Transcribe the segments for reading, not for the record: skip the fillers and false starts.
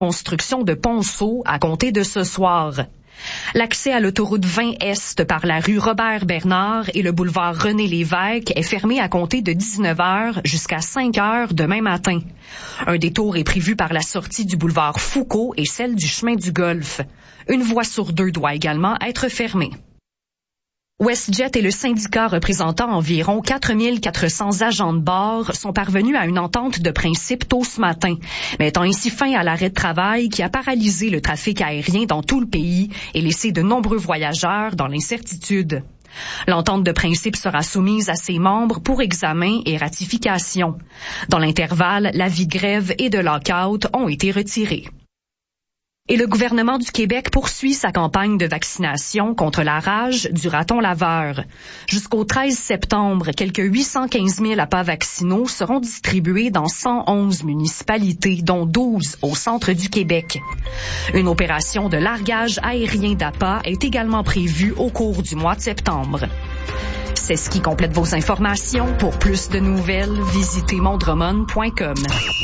construction de ponceaux à compter de ce soir. L'accès à l'autoroute 20 Est par la rue Robert-Bernard et le boulevard René-Lévesque est fermé à compter de 19h jusqu'à 5h demain matin. Un détour est prévu par la sortie du boulevard Foucault et celle du chemin du Golfe. Une voie sur deux doit également être fermée. WestJet et le syndicat représentant environ 4400 agents de bord sont parvenus à une entente de principe tôt ce matin, mettant ainsi fin à l'arrêt de travail qui a paralysé le trafic aérien dans tout le pays et laissé de nombreux voyageurs dans l'incertitude. L'entente de principe sera soumise à ses membres pour examen et ratification. Dans l'intervalle, l'avis de grève et de lock-out ont été retirés. Et le gouvernement du Québec poursuit sa campagne de vaccination contre la rage du raton laveur. Jusqu'au 13 septembre, quelques 815 000 appâts vaccinaux seront distribués dans 111 municipalités, dont 12 au centre du Québec. Une opération de largage aérien d'appâts est également prévue au cours du mois de septembre. C'est ce qui complète vos informations. Pour plus de nouvelles, visitez mondremon.com.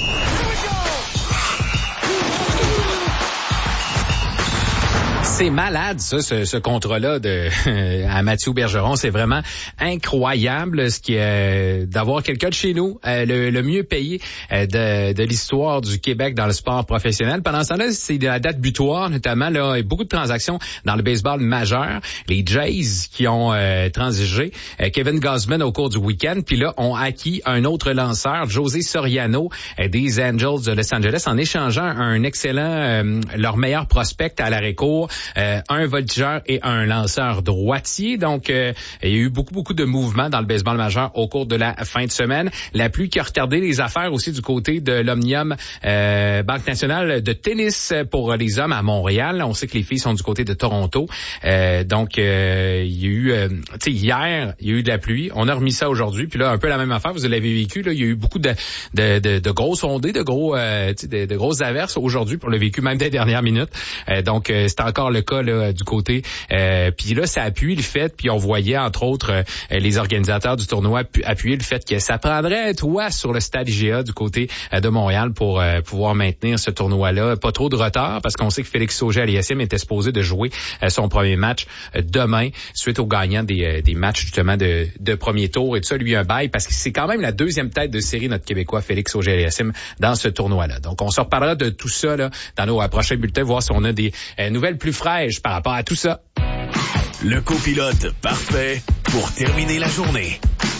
C'est malade, ça, ce contrat-là à Mathieu Bergeron. C'est vraiment incroyable ce qui est d'avoir quelqu'un de chez nous, le mieux payé de l'histoire du Québec dans le sport professionnel. Pendant ce temps-là, c'est la date butoir, notamment là, beaucoup de transactions dans le baseball majeur. Les Jays qui ont transigé Kevin Gausman au cours du week-end, puis là, ont acquis un autre lanceur, José Soriano, des Angels de Los Angeles, en échangeant un excellent, leur meilleur prospect à l'arrêt-court, un voltigeur et un lanceur droitier. Donc, il y a eu beaucoup de mouvements dans le baseball majeur au cours de la fin de semaine. La pluie qui a retardé les affaires aussi du côté de l'Omnium Banque nationale de tennis pour les hommes à Montréal. On sait que les filles sont du côté de Toronto. Donc, il y a eu, hier, il y a eu de la pluie. On a remis ça aujourd'hui. Puis là, un peu la même affaire. Vous l'avez vécu. Là, il y a eu beaucoup de grosses ondées, de grosses averses aujourd'hui pour le vécu, même des dernières minutes. Donc, c'est encore le cas là, du côté. Puis là, ça appuie le fait, puis on voyait entre autres les organisateurs du tournoi appuyer le fait que ça prendrait un toit sur le stade IGA du côté de Montréal pour pouvoir maintenir ce tournoi-là. Pas trop de retard, parce qu'on sait que Félix Auger-Aliassime était supposé de jouer son premier match demain, suite au gagnant des matchs justement de premier tour. Et tout ça, lui, un bail, parce que c'est quand même la deuxième tête de série, notre Québécois Félix Auger-Aliassime, dans ce tournoi-là. Donc, on se reparlera de tout ça là dans nos prochains bulletins, voir si on a des nouvelles plus fraîches par rapport à tout ça. Le copilote parfait pour terminer la journée.